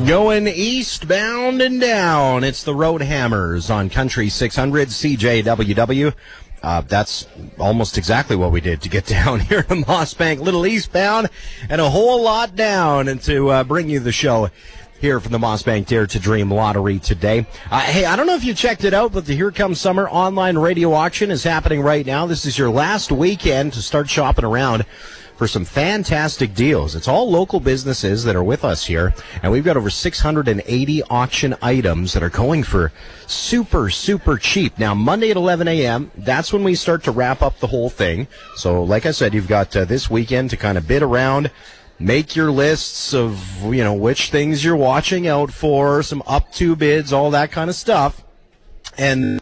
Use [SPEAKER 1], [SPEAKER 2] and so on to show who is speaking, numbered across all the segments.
[SPEAKER 1] Going eastbound and down. It's the Road Hammers on Country 600 CJWW. That's almost exactly what we did to get down here to Mossbank. Little eastbound and a whole lot down, and to bring you the show here from the Mossbank Dare to Dream Lottery today. Hey, I don't know if you checked it out, but the Here Comes Summer online radio auction is happening right now. This is your last weekend to start shopping around for some fantastic deals. It's all local businesses that are with us here, and we've got over 680 auction items that are going for super, super cheap. Now, Monday at 11 a.m., that's when we start to wrap up the whole thing. So, like I said, you've got this weekend to kind of bid around, make your lists of, which things you're watching out for, some up-to bids, all that kind of stuff. And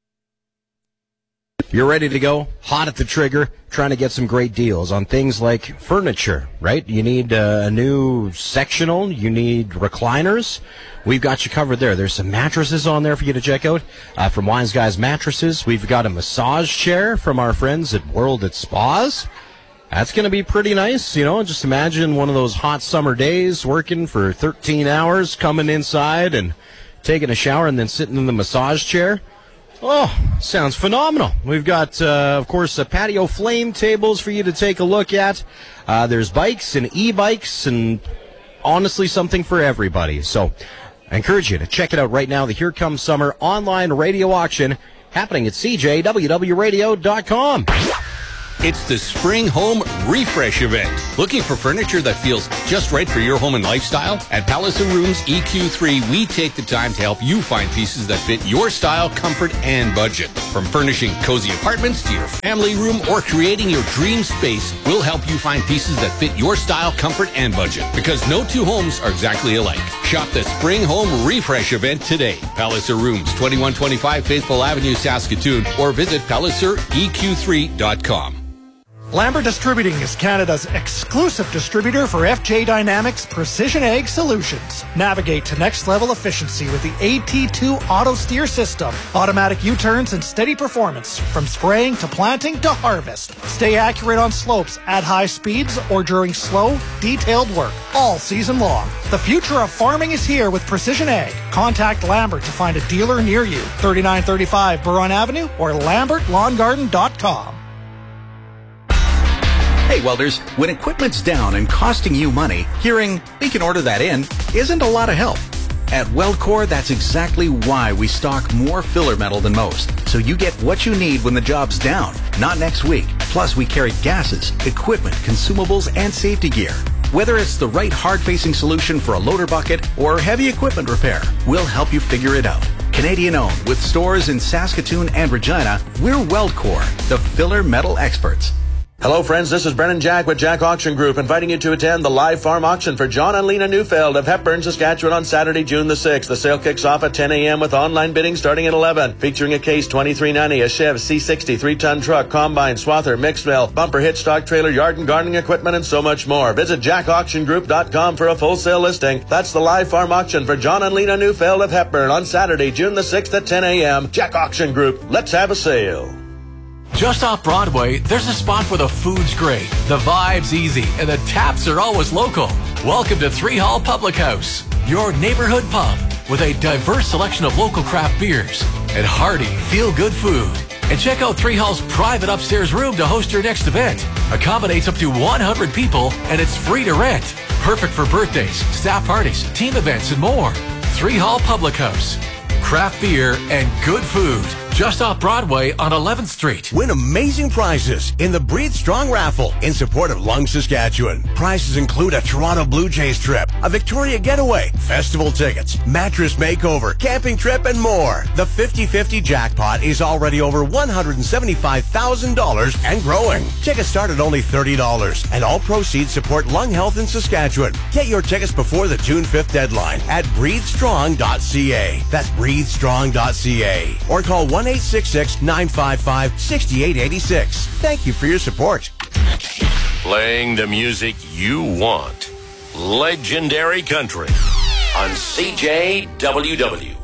[SPEAKER 1] you're ready to go, hot at the trigger, trying to get some great deals on things like furniture, right? You need a new sectional, you need recliners. We've got you covered there. There's some mattresses on there for you to check out from Wise Guys Mattresses. We've got a massage chair from our friends at World at Spas. That's going to be pretty nice, Just imagine one of those hot summer days, working for 13 hours, coming inside and taking a shower and then sitting in the massage chair. Oh, sounds phenomenal. We've got, of course, patio flame tables for you to take a look at. There's bikes and e-bikes and honestly something for everybody. So I encourage you to check it out right now. The Here Comes Summer online radio auction happening at CJWWRadio.com.
[SPEAKER 2] It's the Spring Home Refresh event. Looking for furniture that feels just right for your home and lifestyle? At Palliser Rooms EQ3, we take the time to help you find pieces that fit your style, comfort, and budget. From furnishing cozy apartments to your family room or creating your dream space, we'll help you find pieces that fit your style, comfort, and budget. Because no two homes are exactly alike. Shop the Spring Home Refresh event today. Palliser Rooms, 2125 Faithful Avenue, Saskatoon, or visit PalliserEQ3.com.
[SPEAKER 3] Lambert Distributing is Canada's exclusive distributor for FJ Dynamics Precision Ag Solutions. Navigate to next level efficiency with the AT2 Auto Steer System. Automatic U-turns and steady performance from spraying to planting to harvest. Stay accurate on slopes at high speeds or during slow, detailed work all season long. The future of farming is here with Precision Ag. Contact Lambert to find a dealer near you. 3935 Buron Avenue or lambertlawngarden.com.
[SPEAKER 4] Hey welders, when equipment's down and costing you money, hearing, "We can order that in," isn't a lot of help. At Weldcore, that's exactly why we stock more filler metal than most, so you get what you need when the job's down, not next week. Plus, we carry gases, equipment, consumables, and safety gear. Whether it's the right hard-facing solution for a loader bucket or heavy equipment repair, we'll help you figure it out. Canadian-owned, with stores in Saskatoon and Regina, we're Weldcore, the filler metal experts.
[SPEAKER 5] Hello friends, this is Brennan Jack with Jack Auction Group, inviting you to attend the live farm auction for John and Lena Neufeld of Hepburn, Saskatchewan on Saturday, June the 6th. The sale kicks off at 10 a.m. with online bidding starting at 11, featuring a Case 2390, a Chev C60 3-ton truck, combine, swather, mixed mill, bumper hitch stock trailer, yard and gardening equipment, and so much more. Visit jackauctiongroup.com for a full sale listing. That's the live farm auction for John and Lena Neufeld of Hepburn on Saturday, June the 6th at 10 a.m. Jack Auction Group. Let's have a sale.
[SPEAKER 6] Just off Broadway, there's a spot where the food's great, the vibe's easy, and the taps are always local. Welcome to Three Hall Public House, your neighborhood pub with a diverse selection of local craft beers and hearty, feel-good food. And check out Three Hall's private upstairs room to host your next event. Accommodates up to 100 people, and it's free to rent. Perfect for birthdays, staff parties, team events, and more. Three Hall Public House. Craft beer and good food. Just off Broadway on 11th Street.
[SPEAKER 7] Win amazing prizes in the Breathe Strong raffle in support of Lung, Saskatchewan. Prizes include a Toronto Blue Jays trip, a Victoria getaway, festival tickets, mattress makeover, camping trip, and more. The 50-50 jackpot is already over $175,000 and growing. Tickets start at only $30, and all proceeds support lung health in Saskatchewan. Get your tickets before the June 5th deadline at breathestrong.ca. That's breathestrong.ca. Or call 1-866-955-6886. Thank you for your support.
[SPEAKER 8] Playing the music you want. Legendary Country on CJWW.